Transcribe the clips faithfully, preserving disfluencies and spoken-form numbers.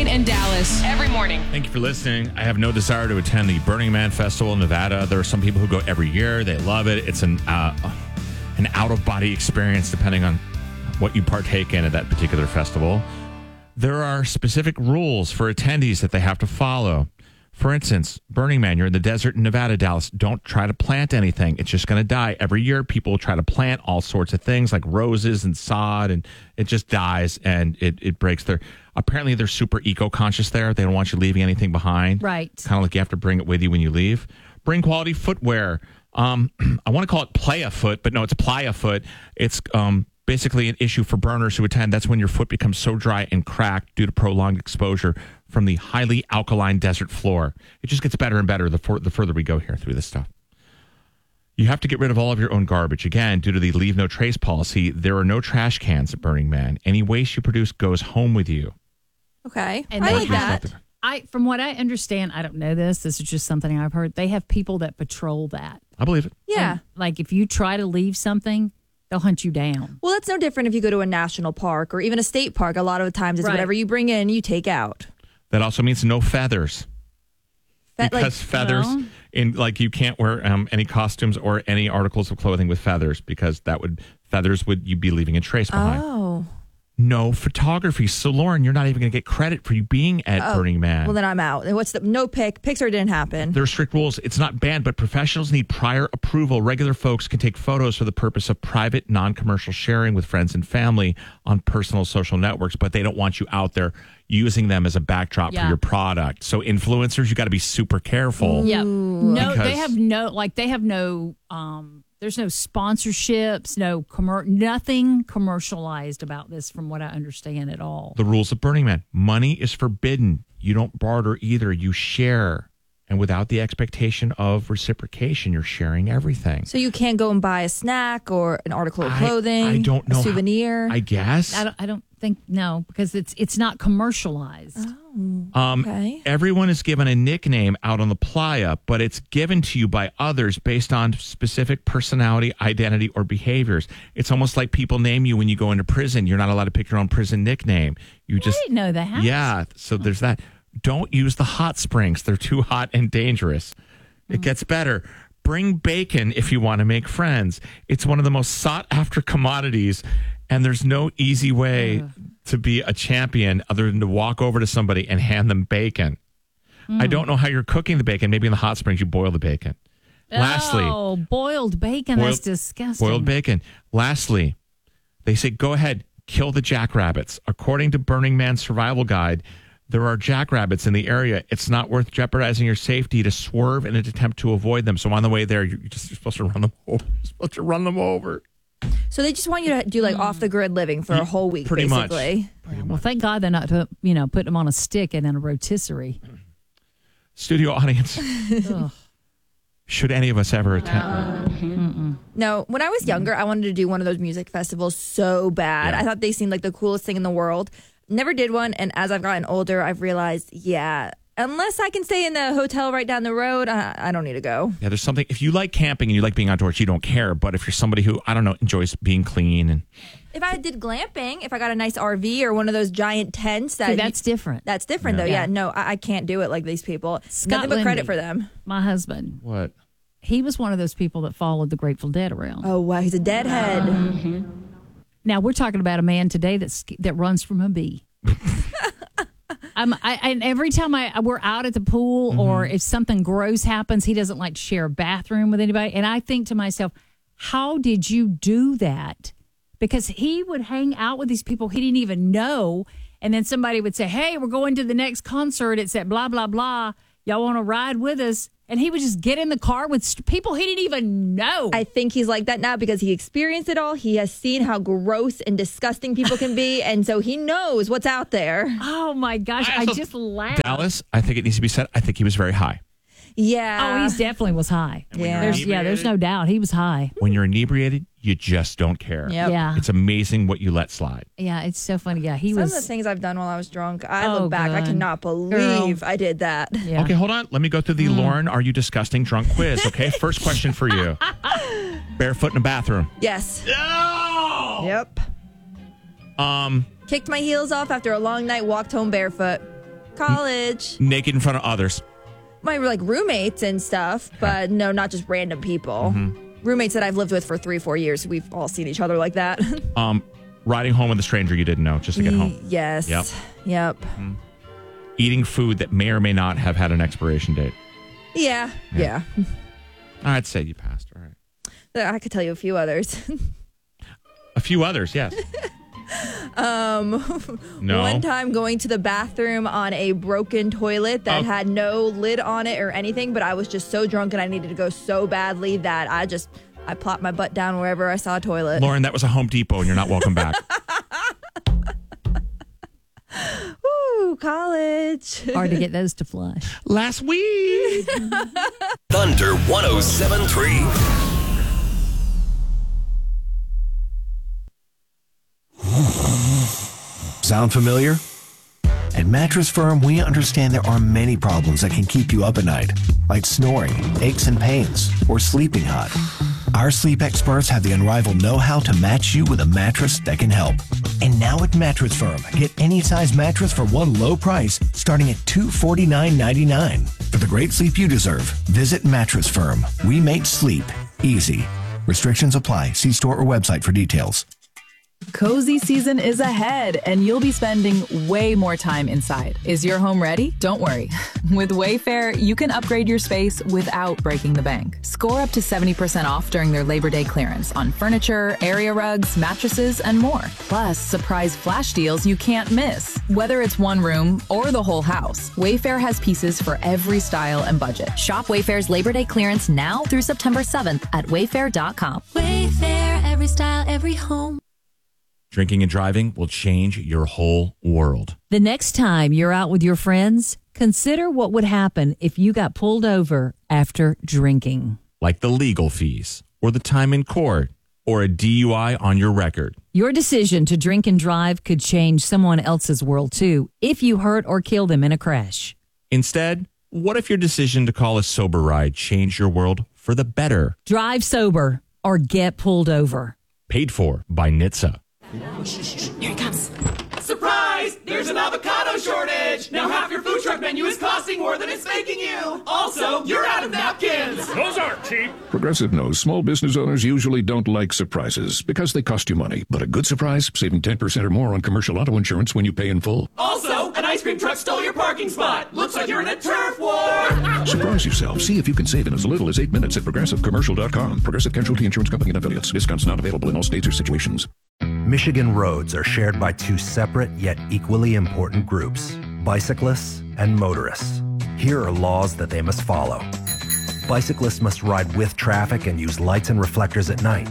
Colleen and Dallas every morning. Thank you for listening. I have no desire to attend the Burning Man Festival in Nevada. There are some people who go every year. They love it. It's an uh, an out-of-body experience depending on what you partake in at that particular festival. There are specific rules for attendees that they have to follow. For instance, Burning Man, you're in the desert in Nevada, Dallas. Don't try to plant anything. It's just going to die. Every year, people try to plant all sorts of things like roses and sod, and it just dies and it, it breaks their... Apparently, they're super eco-conscious there. They don't want you leaving anything behind. Right. Kind of like you have to bring it with you when you leave. Bring quality footwear. Um, I want to call it playa foot, but no, it's playa foot. It's um, basically an issue for burners who attend. That's when your foot becomes so dry and cracked due to prolonged exposure from the highly alkaline desert floor. It just gets better and better the, for, the further we go here through this stuff. You have to get rid of all of your own garbage. Again, due to the leave no trace policy, there are no trash cans at Burning Man. Any waste you produce goes home with you. Okay. And I they like have- that. I, from what I understand, I don't know this. This is just something I've heard. They have people that patrol that. I believe it. Yeah. And, like if you try to leave something, they'll hunt you down. Well, that's no different if you go to a national park or even a state park. A lot of the times it's Right. whatever you bring in, you take out. That also means no feathers. Fe- Because like, feathers, Well. in like you can't wear um, any costumes or any articles of clothing with feathers because that would feathers would you be leaving a trace behind. oh. No photography. So Lauren, you're not even going to get credit for you being at Oh. Burning Man. Well, then I'm out. And what's the no pic? Pixar didn't happen. There are strict rules. It's not banned, but professionals need prior approval. Regular folks can take photos for the purpose of private, non-commercial sharing with friends and family on personal social networks, but they don't want you out there using them as a backdrop Yeah. for your product. So influencers, you got to be super careful. Yeah. No, Because- they have no, like they have no, um, there's no sponsorships, no commer- nothing commercialized about this from what I understand at all. The rules of Burning Man. Money is forbidden. You don't barter either. You share. And without the expectation of reciprocation, you're sharing everything. So you can't go and buy a snack or an article of I- clothing. I don't know A how- souvenir. I guess. I don't, I don't think, no, because it's, it's not commercialized. Um, Okay. Everyone is given a nickname out on the playa, but it's given to you by others based on specific personality, identity, or behaviors. It's almost like people name you when you go into prison. You're not allowed to pick your own prison nickname. You just I didn't know that. yeah. So there's that. Don't use the hot springs. They're too hot and dangerous. It gets better. Bring bacon if you want to make friends. It's one of the most sought after commodities, and there's no easy way to be a champion other than to walk over to somebody and hand them bacon. I don't know how you're cooking the bacon. Maybe in the hot springs you boil the bacon. Lastly, Oh, boiled bacon. Boiled- that's disgusting. boiled bacon. Lastly, they say go ahead, kill the jackrabbits. According to Burning Man Survival Guide, there are jackrabbits in the area. It's not worth jeopardizing your safety to swerve in an attempt to avoid them. So on the way there, you're just you're supposed to run them over. You're supposed to run them over. So they just want you to do like off the grid living for a whole week, Pretty much. basically. Well, thank God they're not, you know, putting them on a stick and in a rotisserie. Studio audience, Ugh. should any of us ever attend? No, when I was younger, I wanted to do one of those music festivals so bad. Yeah. I thought they seemed like the coolest thing in the world. Never did one, and as I've gotten older, I've realized, yeah, unless I can stay in the hotel right down the road, I, I don't need to go. Yeah, there's something. If you like camping and you like being outdoors, you don't care. But if you're somebody who I don't know enjoys being clean and If I did glamping, if I got a nice R V or one of those giant tents, that See, that's different. that's different though. Yeah. Yeah, no, I, I can't do it like these people. Scott Nothing but credit Lindy. for them. My husband, what? he was one of those people that followed the Grateful Dead around. Oh wow, he's a deadhead. Now we're talking about a man today that's that runs from a bee. I'm, I, and every time I we're out at the pool or if something gross happens, he doesn't like to share a bathroom with anybody. And I think to myself, how did you do that? Because he would hang out with these people he didn't even know, and then somebody would say, "Hey, we're going to the next concert. It's at blah blah blah. Y'all want to ride with us?" And he would just get in the car with st- people he didn't even know. I think he's like that now because he experienced it all. He has seen how gross and disgusting people can be, and so he knows what's out there. oh my gosh, I I, also- just laughed. Dallas, I think it needs to be said. I think he was very high. Yeah. Oh, he definitely was high. Yeah. There's, yeah, there's no doubt he was high. When you're inebriated, you just don't care. Yep. Yeah, It's amazing what you let slide. yeah, it's so funny. Yeah, he Some was. of the things I've done while I was drunk, I Oh, look back, I God. cannot believe I did that. yeah. Okay, hold on. Let me go through the Lauren, are you disgusting drunk quiz? Okay, first question for you. Barefoot in a bathroom. Yes. No! Yep. Um, Kicked my heels off after a long night, walked home barefoot. college. Naked in front of others. My like roommates and stuff, but no, not just random people. Mm-hmm. Roommates that I've lived with for three, four years. We've all seen each other like that. Um, riding home with a stranger you didn't know just to get home. Yes. Yep. Yep. Mm-hmm. Eating food that may or may not have had an expiration date. Yeah. Yeah. yeah. I'd say you passed. All right. I could tell you a few others. A few others, yes. um, no. One time going to the bathroom on a broken toilet that oh. had no lid on it or anything, but I was just so drunk and I needed to go so badly that I just, I plopped my butt down wherever I saw a toilet. Lauren, that was a Home Depot and you're not welcome back. Ooh, college. Hard to get those to flush. Last week. Thunder one oh seven point three. Sound familiar? At Mattress Firm, we understand there are many problems that can keep you up at night, like snoring, aches and pains, or sleeping hot. Our sleep experts have the unrivaled know-how to match you with a mattress that can help. And now at Mattress Firm, get any size mattress for one low price, starting at two hundred forty-nine ninety-nine. For the great sleep you deserve, visit Mattress Firm. We make sleep easy. Restrictions apply. See store or website for details. Cozy season is ahead, and you'll be spending way more time inside. Is your home ready? Don't worry. With Wayfair, you can upgrade your space without breaking the bank. Score up to seventy percent off during their Labor Day clearance on furniture, area rugs, mattresses, and more. Plus, surprise flash deals you can't miss. Whether it's one room or the whole house, Wayfair has pieces for every style and budget. Shop Wayfair's Labor Day clearance now through September seventh at wayfair dot com. Wayfair, every style, every home. Drinking and driving will change your whole world. The next time you're out with your friends, consider what would happen if you got pulled over after drinking. Like the legal fees, or the time in court, or a D U I on your record. Your decision to drink and drive could change someone else's world, too, if you hurt or kill them in a crash. Instead, what if your decision to call a sober ride changed your world for the better? Drive sober or get pulled over. Paid for by N H T S A. Here he comes. Surprise! There's an avocado shortage! Now half your food truck menu is costing more than it's making you! Also, you're out of napkins! Those aren't cheap! Progressive knows small business owners usually don't like surprises because they cost you money. But a good surprise, saving ten percent or more on commercial auto insurance when you pay in full. Also, an ice cream truck stole your parking spot! Looks like you're in a turf war! Surprise yourself. See if you can save in as little as eight minutes at progressive commercial dot com. Progressive Casualty Insurance Company and affiliates. Discounts not available in all states or situations. Michigan roads are shared by two separate yet equally important groups, bicyclists and motorists. Here are laws that they must follow. Bicyclists must ride with traffic and use lights and reflectors at night.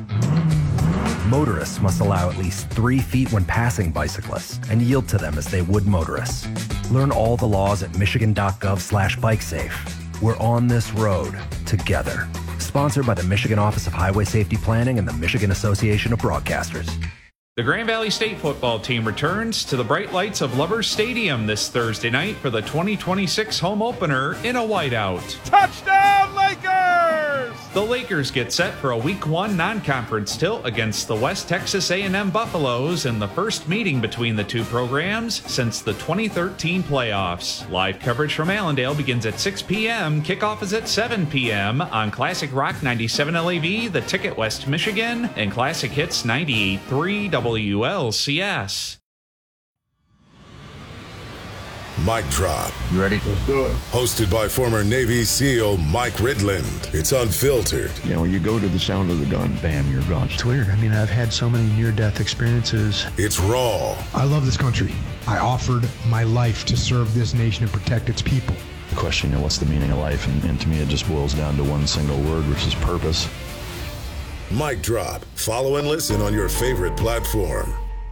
Motorists must allow at least three feet when passing bicyclists and yield to them as they would motorists. Learn all the laws at michigan.gov slash bikesafe. We're on this road together. Sponsored by the Michigan Office of Highway Safety Planning and the Michigan Association of Broadcasters. The Grand Valley State football team returns to the bright lights of Lovers Stadium this Thursday night for the twenty twenty-six home opener in a whiteout. Touchdown, Lakers! The Lakers get set for a week one non-conference tilt against the West Texas A and M Buffaloes in the first meeting between the two programs since the twenty thirteen playoffs. Live coverage from Allendale begins at six p.m. Kickoff is at seven p.m. on Classic Rock ninety-seven L A V, The Ticket West Michigan, and Classic Hits ninety-eight point three W L C S. Mic Drop. You ready? Let's do it. Hosted by former Navy SEAL Mike Ridland. It's unfiltered. You know, when you go to the sound of the gun, bam, you're gone. It's weird. I mean, I've had so many near-death experiences. It's raw. I love this country. I offered my life to serve this nation and protect its people. The question, you know, what's the meaning of life? And, and to me, it just boils down to one single word, which is purpose. Mic Drop. Follow and listen on your favorite platform.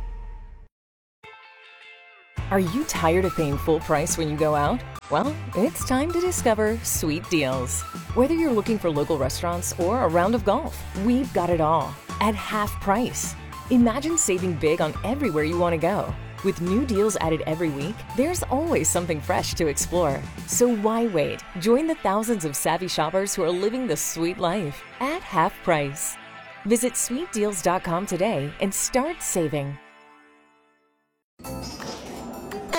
Are you tired of paying full price when you go out? Well, it's time to discover Sweet Deals. Whether you're looking for local restaurants or a round of golf, we've got it all at half price. Imagine saving big on everywhere you want to go. With new deals added every week, there's always something fresh to explore. So why wait? Join the thousands of savvy shoppers who are living the sweet life at half price. Visit sweet deals dot com today and start saving.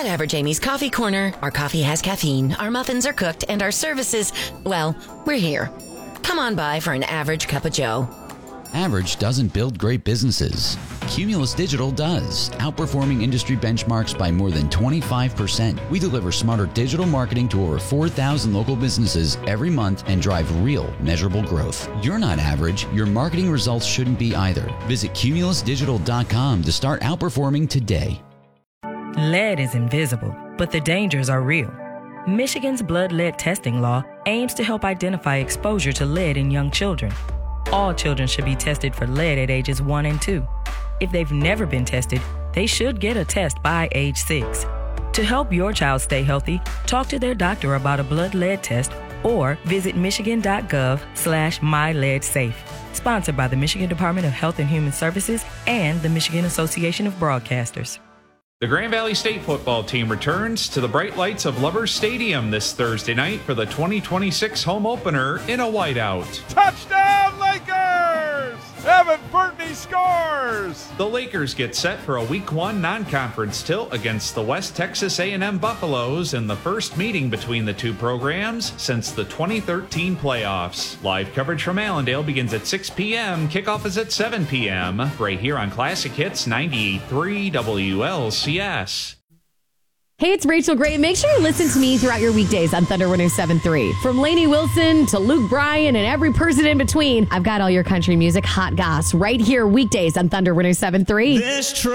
At Average Amy's Coffee Corner, our coffee has caffeine, our muffins are cooked, and our services, well, we're here. Come on by for an average cup of joe. Average doesn't build great businesses. Cumulus Digital does, outperforming industry benchmarks by more than twenty-five percent. We deliver smarter digital marketing to over four thousand local businesses every month and drive real, measurable growth. You're not average. Your marketing results shouldn't be either. Visit cumulus digital dot com to start outperforming today. Lead is invisible, but the dangers are real. Michigan's blood lead testing law aims to help identify exposure to lead in young children. All children should be tested for lead at ages one and two. If they've never been tested, they should get a test by age six. To help your child stay healthy, talk to their doctor about a blood lead test or visit michigan.gov slash myleadsafe. Sponsored by the Michigan Department of Health and Human Services and the Michigan Association of Broadcasters. The Grand Valley State football team returns to the bright lights of Lubbers Stadium this Thursday night for the twenty twenty-six home opener in a whiteout. Touchdown, Lakers! Evan Burtney scores! The Lakers get set for a week one non-conference tilt against the West Texas A and M Buffaloes in the first meeting between the two programs since the twenty thirteen playoffs. Live coverage from Allendale begins at six p.m. Kickoff is at seven p.m. right here on Classic Hits ninety-eight point three W L C S. Hey, it's Rachel Gray. Make sure you listen to me throughout your weekdays on Thunder one oh seven point three. From Lainey Wilson to Luke Bryan and every person in between, I've got all your country music hot goss right here weekdays on Thunder one oh seven point three. This